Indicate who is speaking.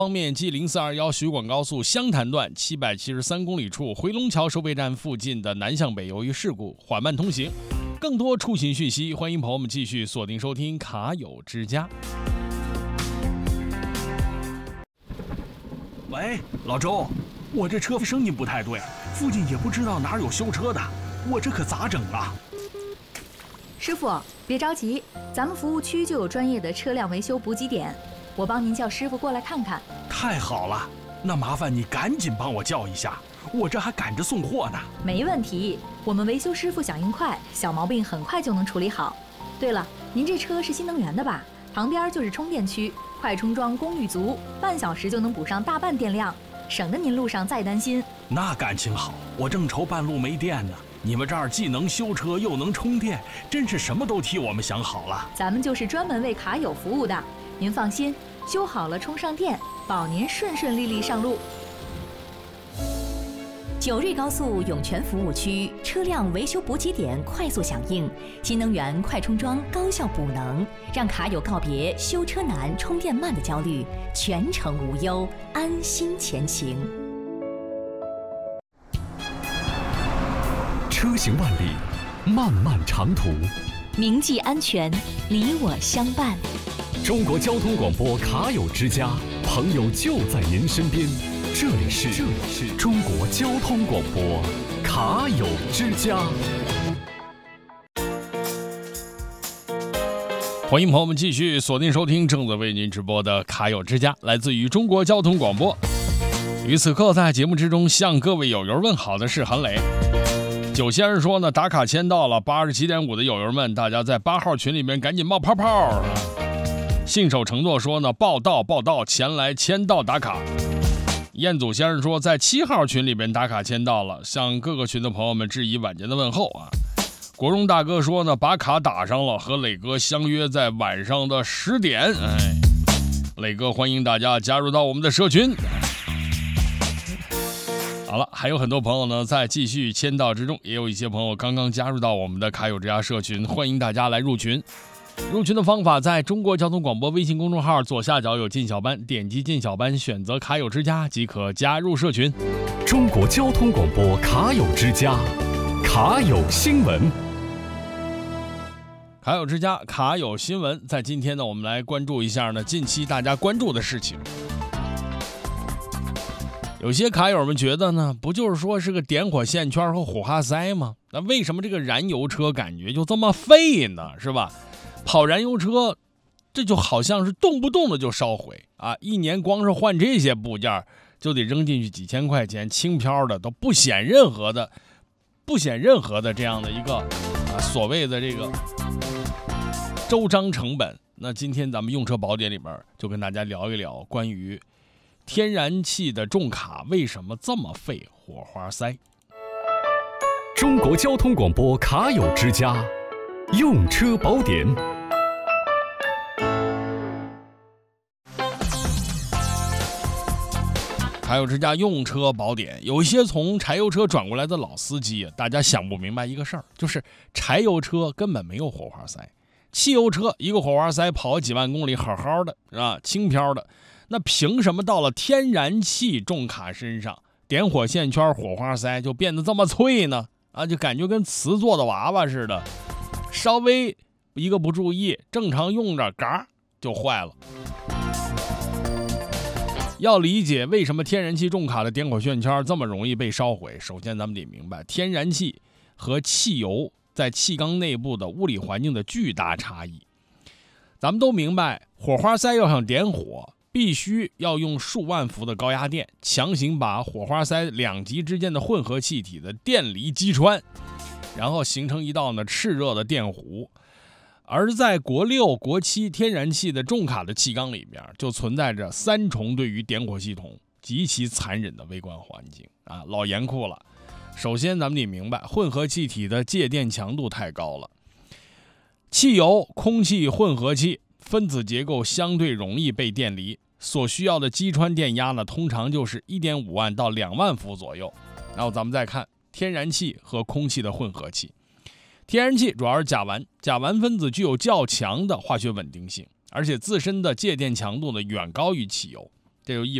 Speaker 1: 方面，继0421徐广高速湘潭段773公里处回龙桥收费站附近的南向北由于事故缓慢通行。更多出行讯息，欢迎朋友们继续锁定收听卡友之家。
Speaker 2: 喂，老周，我这车声音不太对，附近也不知道哪有修车的，我这可咋整啊？
Speaker 3: 师傅，别着急，咱们服务区就有专业的车辆维修补给点，我帮您叫师傅过来看看。
Speaker 2: 太好了，那麻烦你赶紧帮我叫一下，我这还赶着送货呢。
Speaker 3: 没问题，我们维修师傅响应快，小毛病很快就能处理好。对了，您这车是新能源的吧？旁边就是充电区，快充桩功率足，半小时就能补上大半电量，省得您路上再担心。
Speaker 2: 那感情好，我正愁半路没电呢。你们这儿既能修车又能充电，真是什么都替我们想好了。
Speaker 3: 咱们就是专门为卡友服务的，您放心，修好了充上电，保您顺顺利利上路。
Speaker 4: 九瑞高速涌泉服务区车辆维修补给点快速响应，新能源快充桩高效补能，让卡友告别修车难、充电慢的焦虑，全程无忧，安心前行。
Speaker 5: 车行万里，漫漫长途，
Speaker 4: 铭记安全，你我相伴。
Speaker 5: 中国交通广播卡友之家，朋友就在您身边。这里是中国交通广播卡友之家。
Speaker 1: 欢迎朋友们继续锁定收听正在为您直播的卡友之家，来自于中国交通广播。于此刻在节目之中向各位友友问好的是韩磊。九先生说呢，打卡签到了87.5的友友们，大家在8号群里面赶紧冒泡泡。信守承诺说呢，报到前来签到打卡。彦祖先生说，在7号群里边打卡签到了，向各个群的朋友们致以晚间的问候啊。国荣大哥说呢，把卡打上了，和磊哥相约在晚上的10点。磊哥欢迎大家加入到我们的社群。好了，还有很多朋友呢在继续签到之中，也有一些朋友刚刚加入到我们的卡友之家社群，欢迎大家来入群。入群的方法在中国交通广播微信公众号左下角有进小班，点击进小班，选择卡友之家即可加入社群。
Speaker 5: 中国交通广播卡友之家，卡友新闻。
Speaker 1: 卡友之家卡友新闻，在今天呢，我们来关注一下呢近期大家关注的事情。有些卡友们觉得呢，不就是说是个点火线圈和火花塞吗？那为什么这个燃油车感觉就这么废呢？是吧？跑燃油车，这就好像是动不动的就烧毁啊！一年光是换这些部件就得扔进去几千块钱，轻飘的都不显任何的这样的一个所谓的这个周章成本。那今天咱们用车宝典里边就跟大家聊一聊关于天然气的重卡为什么这么费火花塞。
Speaker 5: 中国交通广播卡友之家用车宝典。
Speaker 1: 卡友之家用车宝典，有一些从柴油车转过来的老司机，大家想不明白一个事儿，就是柴油车根本没有火花塞，汽油车一个火花塞跑几万公里好好的是吧，轻飘的，那凭什么到了天然气重卡身上，点火线圈火花塞就变得这么脆呢？就感觉跟瓷做的娃娃似的，稍微一个不注意，正常用着嘎就坏了。要理解为什么天然气重卡的点火线圈这么容易被烧毁，首先咱们得明白天然气和汽油在气缸内部的物理环境的巨大差异。咱们都明白，火花塞要想点火，必须要用数万伏的高压电强行把火花塞两极之间的混合气体的电离击穿，然后形成一道呢炽热的电弧。而在国6、国7天然气的重卡的气缸里边，就存在着3重对于点火系统极其残忍的微观环境老严酷了。首先咱们得明白，混合气体的介电强度太高了，汽油、空气混合气分子结构相对容易被电离，所需要的击穿电压呢，通常就是 1.5 万到2万伏左右。然后咱们再看天然气和空气的混合气。天然气主要是甲烷，甲烷分子具有较强的化学稳定性，而且自身的介电强度呢远高于汽油。 这就意